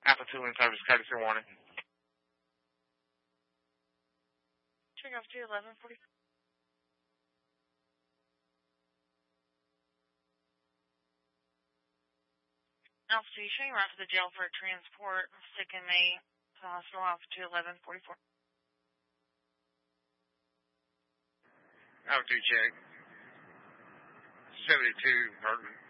Alpha 2 in service, courtesy warning. Check off to 11:40. Alpha 2, showing right to the jail for a transport, sick inmate to the hospital, Alpha 2, 11:44. Alpha 2 check. 72, Burton.